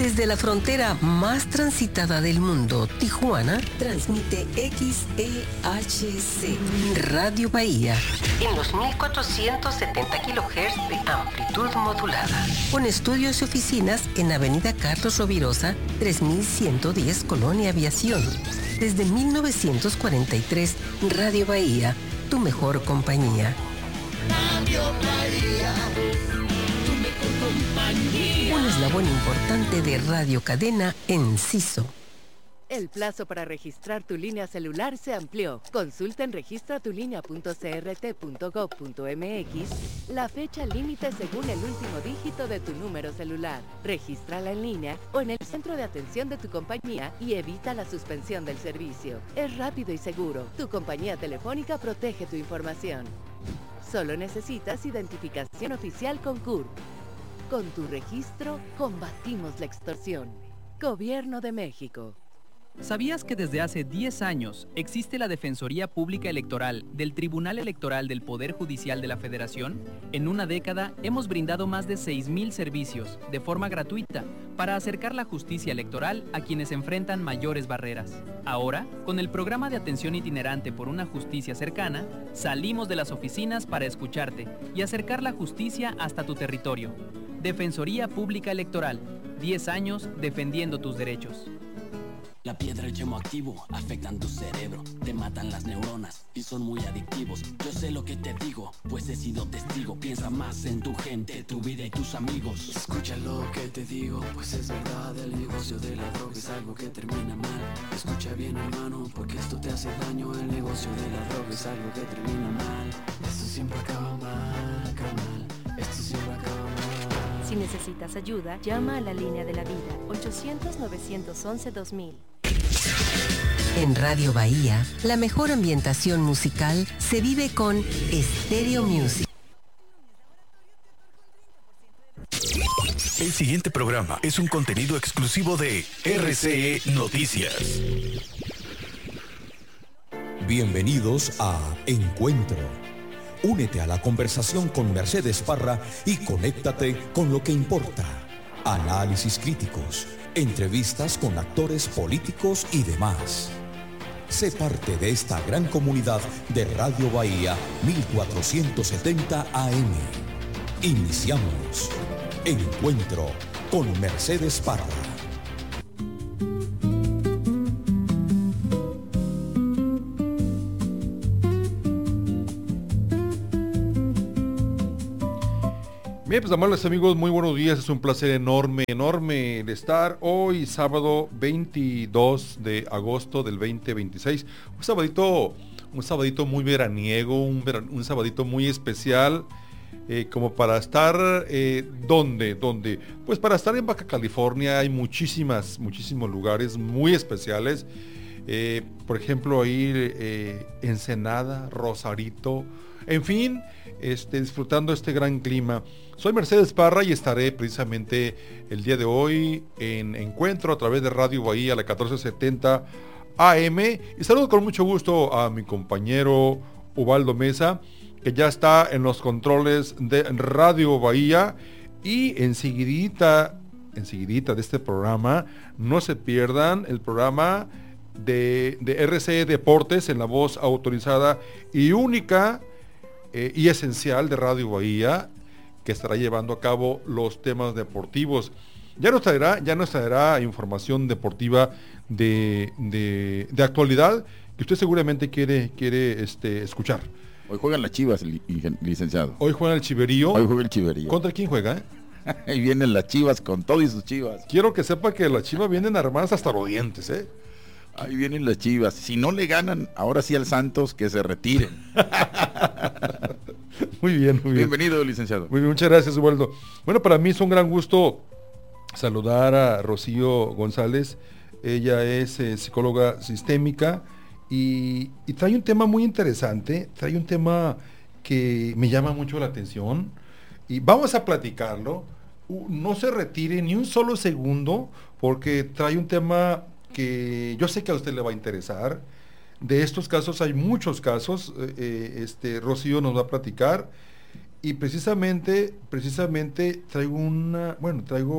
Desde la frontera más transitada del mundo, Tijuana, transmite XEHC, Radio Bahía, en los 1470 kHz de amplitud modulada. Con estudios y oficinas en Avenida Carlos Rovirosa, 3110, Colonia Aviación. Desde 1943, Radio Bahía, tu mejor compañía. Radio Bahía, tu mejor compañía. Un eslabón importante de Radio Cadena Enciso. El plazo para registrar tu línea celular se amplió. Consulta en registratulínea.crt.gov.mx la fecha límite según el último dígito de tu número celular. Regístrala en línea o en el centro de atención de tu compañía y evita la suspensión del servicio. Es rápido y seguro. Tu compañía telefónica protege tu información. Solo necesitas identificación oficial con CURP. Con tu registro, combatimos la extorsión. Gobierno de México. ¿Sabías que desde hace 10 años existe la Defensoría Pública Electoral del Tribunal Electoral del Poder Judicial de la Federación? En una década hemos brindado más de 6,000 servicios de forma gratuita para acercar la justicia electoral a quienes enfrentan mayores barreras. Ahora, con el programa de atención itinerante por una justicia cercana, salimos de las oficinas para escucharte y acercar la justicia hasta tu territorio. Defensoría Pública Electoral, 10 años defendiendo tus derechos. La piedra y el yemo activo afectan tu cerebro, te matan las neuronas y son muy adictivos. Yo sé lo que te digo, pues he sido testigo. Piensa más en tu gente, tu vida y tus amigos. Escucha lo que te digo, pues es verdad. El negocio de la droga es algo que termina mal. Escucha bien, hermano, porque esto te hace daño. El negocio de la droga es algo que termina mal. Esto siempre acaba mal, carnal. Esto siempre acaba mal. Si necesitas ayuda, llama a la línea de la vida, 800-911-2000. En Radio Bahía, la mejor ambientación musical se vive con Stereo Music. El siguiente programa es un contenido exclusivo de RCE Noticias. Bienvenidos a Encuentro. Únete a la conversación con Mercedes Parra y conéctate con lo que importa. Análisis críticos, entrevistas con actores políticos y demás. Sé parte de esta gran comunidad de Radio Bahía 1470 AM. Iniciamos Encuentro con Mercedes Parra. Bien, pues amables amigos, muy buenos días. Es un placer enorme de estar hoy sábado 22 de agosto del 2026. Un sabadito muy veraniego, un sabadito muy especial, como para estar, ¿dónde? Pues para estar en Baja California hay muchísimos lugares muy especiales. Por ejemplo, ahí Ensenada, Rosarito, en fin, disfrutando este gran clima. Soy Mercedes Parra y estaré precisamente el día de hoy en Encuentro a través de Radio Bahía, la 1470 AM. Y saludo con mucho gusto a mi compañero Ubaldo Mesa, que ya está en los controles de Radio Bahía. Y enseguidita de este programa, no se pierdan el programa de RCE Deportes en la voz autorizada y única y esencial de Radio Bahía, que estará llevando a cabo los temas deportivos. Ya nos traerá información deportiva de actualidad que usted seguramente quiere escuchar. Hoy juegan las Chivas, licenciado. Hoy juega el Chiverío. Hoy juega el Chiverío. ¿Contra quién juega? Ahí vienen las Chivas con todo y sus Chivas. Quiero que sepa que las Chivas vienen armadas hasta los dientes, ¿eh? Ahí vienen las Chivas. Si no le ganan, ahora sí al Santos, que se retiren. Muy bien. Bienvenido, licenciado. Muy bien, muchas gracias, Ubaldo. Bueno, para mí es un gran gusto saludar a Rocío González. Ella es psicóloga sistémica y trae un tema muy interesante, trae un tema que me llama mucho la atención y vamos a platicarlo. No se retire ni un solo segundo porque trae un tema que yo sé que a usted le va a interesar. De estos casos hay muchos casos, Rocío nos va a platicar y precisamente traigo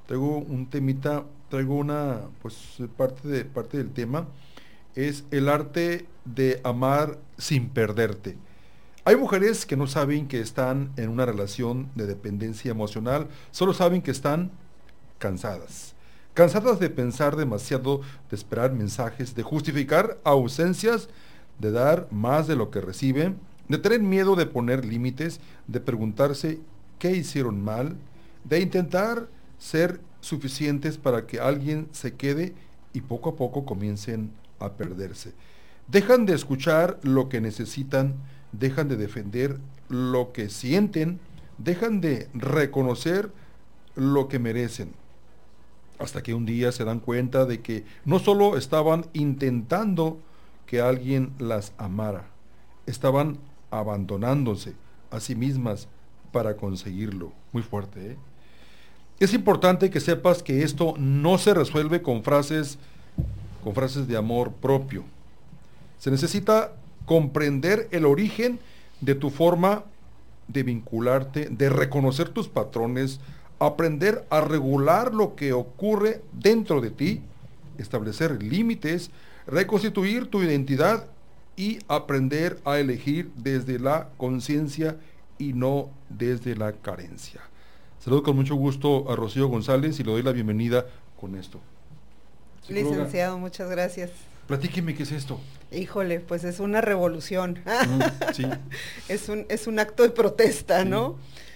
traigo un temita, traigo una, pues parte del tema, es el arte de amar sin perderte. Hay mujeres que no saben que están en una relación de dependencia emocional, solo saben que están cansadas. Cansadas de pensar demasiado, de esperar mensajes, de justificar ausencias, de dar más de lo que reciben, de tener miedo de poner límites, de preguntarse qué hicieron mal, de intentar ser suficientes para que alguien se quede y poco a poco comiencen a perderse. Dejan de escuchar lo que necesitan, dejan de defender lo que sienten, dejan de reconocer lo que merecen. Hasta que un día se dan cuenta de que no solo estaban intentando que alguien las amara, estaban abandonándose a sí mismas para conseguirlo. Muy fuerte, ¿eh? Es importante que sepas que esto no se resuelve con frases de amor propio. Se necesita comprender el origen de tu forma de vincularte, de reconocer tus patrones, aprender a regular lo que ocurre dentro de ti, establecer límites, reconstituir tu identidad y aprender a elegir desde la conciencia y no desde la carencia. Saludo con mucho gusto a Rocío González y le doy la bienvenida con esto. Psicóloga. Licenciado, muchas gracias. Platíqueme qué es esto. Híjole, pues es una revolución. Sí. Es un acto de protesta, sí. ¿No?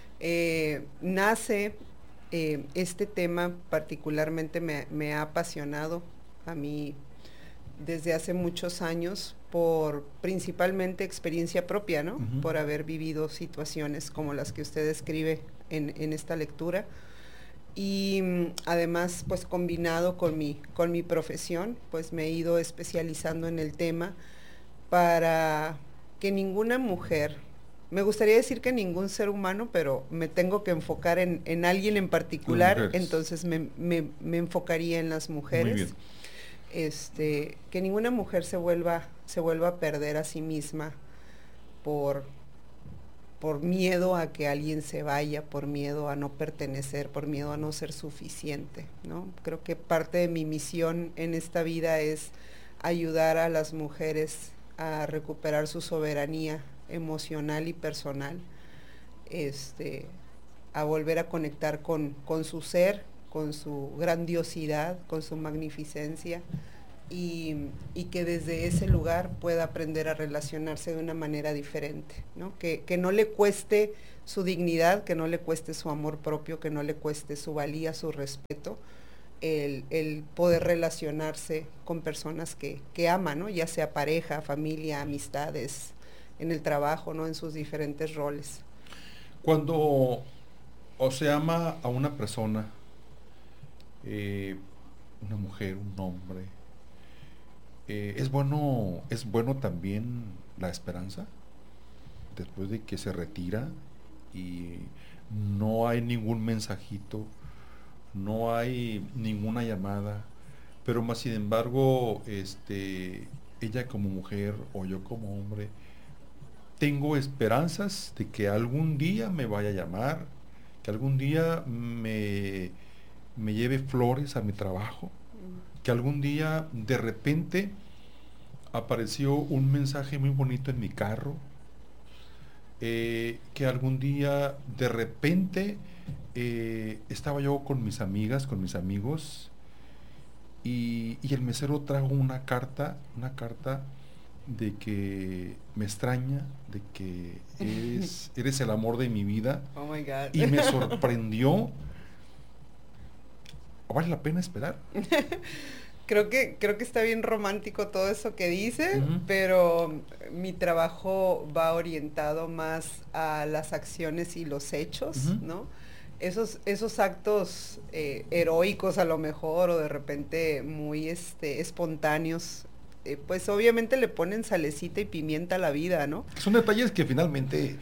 Nace este tema particularmente me ha apasionado a mí desde hace muchos años por principalmente experiencia propia, ¿no? Uh-huh. Por haber vivido situaciones como las que usted describe en esta lectura y además pues combinado con mi profesión pues me he ido especializando en el tema para que ninguna mujer, me gustaría decir que ningún ser humano, pero me tengo que enfocar en alguien en particular, entonces me enfocaría en las mujeres. Que ninguna mujer se vuelva a perder a sí misma por miedo a que alguien se vaya, por miedo a no pertenecer, por miedo a no ser suficiente, ¿no? Creo que parte de mi misión en esta vida es ayudar a las mujeres a recuperar su soberanía emocional y personal, a volver a conectar con su ser, con su grandiosidad, con su magnificencia y que desde ese lugar pueda aprender a relacionarse de una manera diferente, ¿no? Que no le cueste su dignidad, que no le cueste su amor propio, que no le cueste su valía, su respeto, el poder relacionarse con personas que aman, ¿no? Ya sea pareja, familia, amistades, en el trabajo, ¿no? En sus diferentes roles. Cuando se ama a una persona, una mujer, un hombre, es bueno también la esperanza después de que se retira y no hay ningún mensajito, no hay ninguna llamada, pero más sin embargo ella como mujer o yo como hombre tengo esperanzas de que algún día me vaya a llamar, que algún día me lleve flores a mi trabajo, que algún día de repente apareció un mensaje muy bonito en mi carro, que algún día de repente estaba yo con mis amigas, con mis amigos, y el mesero trajo una carta de que me extraña, de que eres el amor de mi vida. Oh my God. Y me sorprendió. ¿Vale la pena esperar? Creo que está bien romántico todo eso que dice, uh-huh. Pero mi trabajo va orientado más a las acciones y los hechos, uh-huh. ¿no? Esos actos heroicos a lo mejor, o de repente muy espontáneos, pues obviamente le ponen salecita y pimienta a la vida, ¿no? Son detalles que finalmente,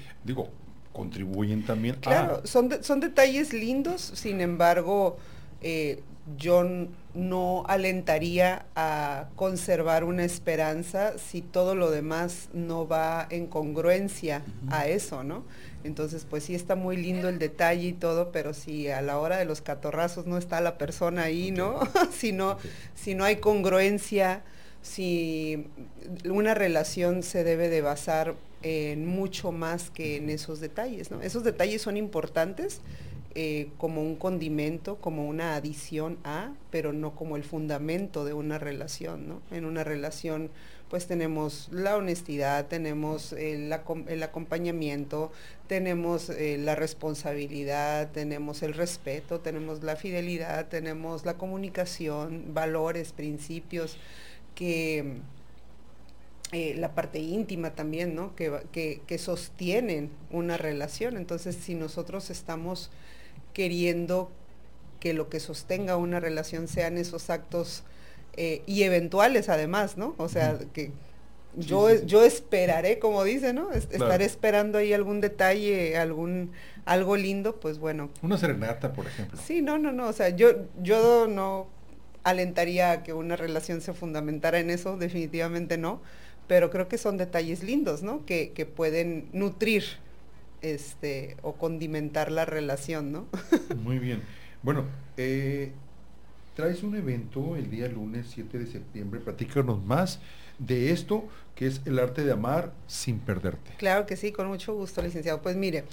contribuyen también a... Claro, son detalles lindos, sin embargo, yo no alentaría a conservar una esperanza si todo lo demás no va en congruencia a eso, ¿no? Entonces, pues sí está muy lindo el detalle y todo, pero si a la hora de los catorrazos no está la persona ahí, ¿no? si no hay congruencia, si una relación se debe de basar en mucho más que en esos detalles, ¿no? Esos detalles son importantes, como un condimento, como una adición a, pero no como el fundamento de una relación, ¿no? En una relación pues tenemos la honestidad, tenemos el acompañamiento, tenemos la responsabilidad, tenemos el respeto, tenemos la fidelidad, tenemos la comunicación, valores, principios, que la parte íntima también, ¿no? Que sostienen una relación. Entonces, si nosotros estamos queriendo que lo que sostenga una relación sean esos actos y eventuales además, ¿no? O sea, que yo esperaré, como dice, ¿no? Estaré esperando ahí algún detalle, algo lindo, pues bueno. Una serenata, por ejemplo. Sí, no, o sea, yo no alentaría a que una relación se fundamentara en eso, definitivamente no, pero creo que son detalles lindos, ¿no? Que pueden nutrir o condimentar la relación, ¿no? Muy bien. Bueno, traes un evento el día lunes 7 de septiembre, platícanos más de esto, que es el arte de amar sin perderte. Claro que sí, con mucho gusto, licenciado. Pues mire,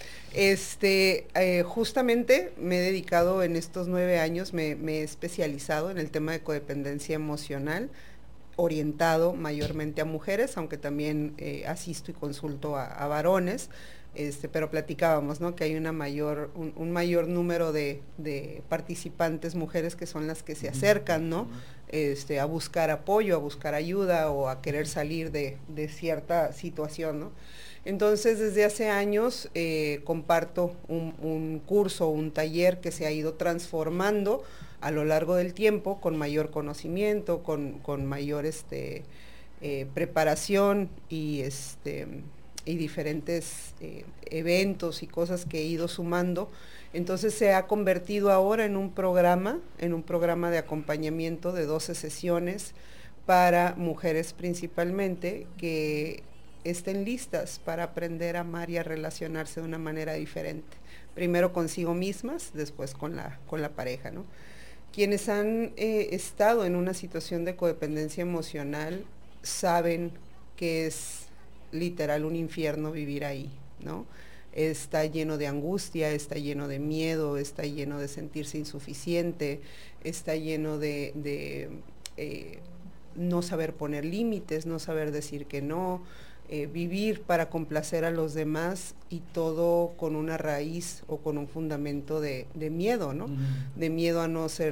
justamente me he dedicado en estos 9 años, me he especializado en el tema de codependencia emocional, orientado mayormente a mujeres, aunque también asisto y consulto a varones. Pero platicábamos, ¿no? Que hay un mayor número de participantes mujeres que son las que se acercan, ¿no? A buscar apoyo, a buscar ayuda o a querer salir de cierta situación, ¿no? Entonces, desde hace años comparto un curso, un taller que se ha ido transformando a lo largo del tiempo con mayor conocimiento, con mayor preparación y diferentes eventos y cosas que he ido sumando. Entonces se ha convertido ahora en un programa de acompañamiento de 12 sesiones para mujeres principalmente que estén listas para aprender a amar y a relacionarse de una manera diferente. Primero consigo mismas, después con la pareja, ¿no? Quienes han estado en una situación de codependencia emocional saben que es literal un infierno vivir ahí, ¿no? Está lleno de angustia, está lleno de miedo, está lleno de sentirse insuficiente, está lleno de no saber poner límites, no saber decir que no, vivir para complacer a los demás y todo con una raíz o con un fundamento de miedo, ¿no? De miedo a no ser